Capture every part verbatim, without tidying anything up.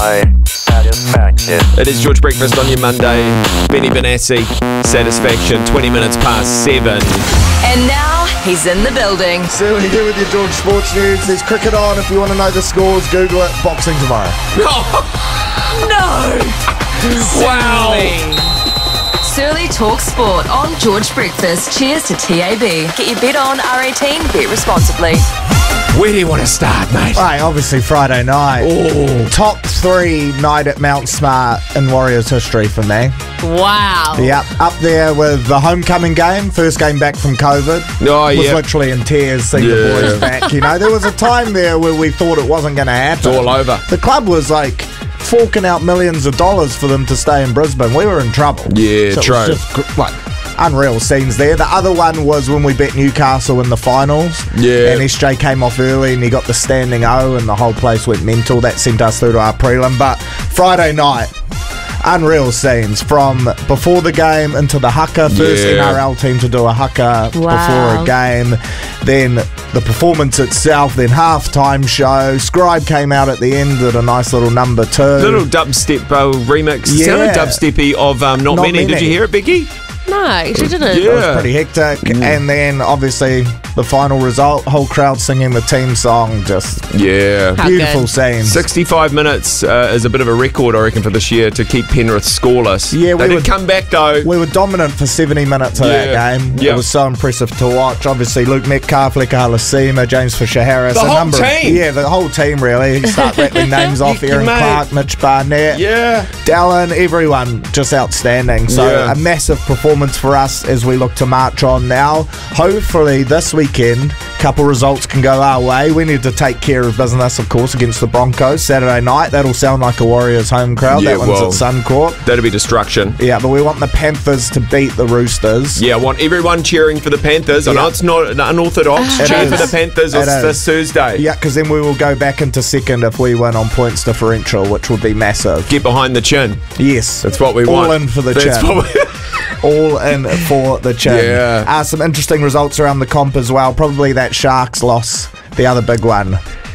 Satisfaction. It is George Breakfast on your Monday. Benny Benassi, Satisfaction, twenty minutes past seven. And now he's in the building. So when you're here with your George Sports News, there's cricket on. If you want to know the scores, Google it. Boxing tomorrow. No! Wow! Surly Talk Sport on George Breakfast. Cheers to T A B. Get your bet on R eighteen. Bet responsibly. Where do you want to start, mate? Right, obviously Friday night. Oh. Top three night at Mount Smart in Warriors history for me. Wow. Yep, up there with the homecoming game, first game back from COVID. Oh, was yeah. literally in tears seeing Yeah. the boys back. You know, there was a time there where we thought it wasn't going to happen. It's all over. The club was like forking out millions of dollars for them to stay in Brisbane. We were in trouble. Yeah, so it true. was just gr- like unreal scenes there. The other one was when we beat Newcastle in the finals. Yeah. And S J came off early and he got the standing O and the whole place went mental. That sent us through to our prelim. But Friday night, unreal scenes from before the game into the haka. First Yeah. N R L team to do a haka Wow. before a game. Then the performance itself, then halftime show. Scribe came out at the end, did a nice little number two. Little dubstep uh, remix. Yeah. Sounded dubsteppy of um, Not, Not many. Did Many. you hear it, Becky? No, actually didn't. Yeah. It was pretty hectic. And then obviously the final result, whole crowd singing the team song, just Yeah. How beautiful good. scenes. sixty-five minutes uh, is a bit of a record, I reckon, for this year to keep Penrith scoreless. Yeah, they we did would- come back though. We were dominant for seventy minutes of Yeah. that game. Yeah. It was so impressive to watch. Obviously, Luke Metcalf, Leka Halasima, James Fisher-Harris. The a whole number of- team. yeah, the whole team, really. Start rattling names off. You- Aaron mate. Clark, Mitch Barnett, Yeah. Dallin, everyone just outstanding. So Yeah. a massive performance for us as we look to march on now. Hopefully this weekend, a couple results can go our way. We need to take care of business, of course, against the Broncos Saturday night. That'll sound like a Warriors home crowd. Yeah, that one's well. at Suncorp. That'd be destruction. Yeah, but we want the Panthers to beat the Roosters. Yeah, I want everyone cheering for the Panthers. I know Yeah. it's not unorthodox. It Cheer for is. the Panthers. It It's is. this Thursday. Yeah, because then we will go back into second if we win on points differential, which would be massive. Get behind the chin. Yes. That's what we All want. in for the That's chin. what we- All in for the chin. Yeah. Uh, some interesting results around the comp as well. Probably that Sharks loss, the other big one.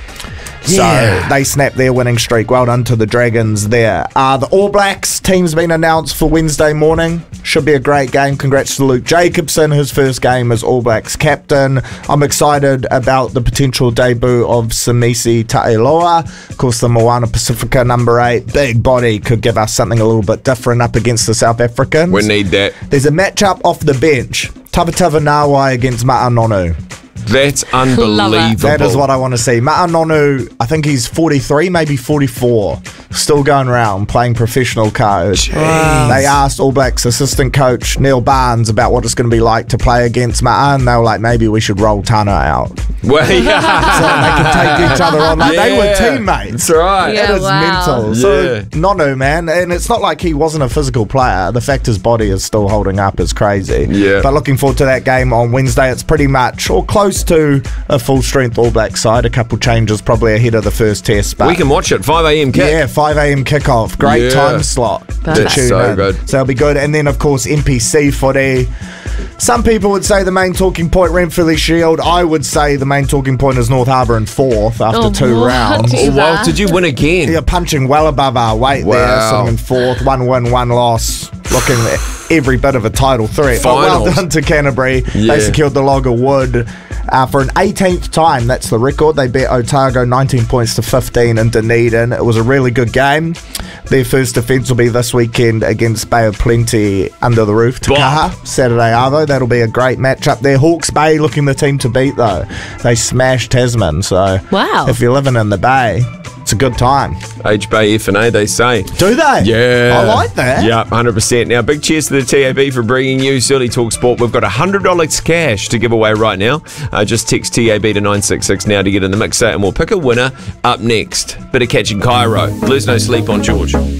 Yeah. So they snapped their winning streak. Well done to the Dragons there. Uh, the All Blacks team's been announced for Wednesday morning. Should be a great game. Congrats to Luke Jacobson, his first game as All Blacks captain. I'm excited about the potential debut of Samisi Ta'iloa. Of course, the Moana Pacifica number eight. Big body could give us something a little bit different up against the South Africans. we need that. There's a matchup off the bench. Tavatava Nawai against Ma'anonu. That's unbelievable. That is what I want to see. Ma'anonu, I think he's forty-three, maybe forty-four. Still going around playing professional coach. Wow. They asked All Blacks assistant coach Neil Barnes about what it's going to be like to play against Ma'an. They were like, maybe we should roll Tana out. Well, So yeah. they can take each other on. Like, They were Yeah. teammates. That's right. Yeah. It is wow. mental. Yeah. So, Nonu, man, and it's not like he wasn't a physical player. The fact his body is still holding up is crazy. Yeah. But looking forward to that game on Wednesday. It's pretty much or close to a full strength All Black side. A couple changes probably ahead of the first test. But We can watch it. five a.m. kick. yeah, five a.m. kickoff. Great Yeah. time slot. to That's tune so in. good. So it'll be good. And then, of course, N P C footy. Some people would say the main talking point, Renfrew Shield. I would say the main talking point is North Harbour in fourth after Oh, two what? rounds. Oh, well, did you win again? You're punching well above our weight there, Wow. sitting in fourth. One win, one loss. Looking at every bit of a title threat. But well Finals. done to Canterbury. Yeah. They secured the log of wood uh, for an eighteenth time. That's the record. They beat Otago nineteen points to fifteen in Dunedin. It was a really good game. Their first defence will be this weekend against Bay of Plenty under the roof. Takaha, Saturday Arvo. That'll be a great matchup there. Hawke's Bay looking the team to beat, though. They smashed Tasman. So Wow. if you're living in the Bay, it's a good time. H Bay F and A, they say. Do they? Yeah. I like that. Yeah, one hundred percent. Now, big cheers to the T A B for bringing you Surly Talk Sport. We've got one hundred dollars cash to give away right now. Uh, just text T A B to nine six six now to get in the mixer, and we'll pick a winner up next. Bit of catching Cairo. Lose no sleep on George.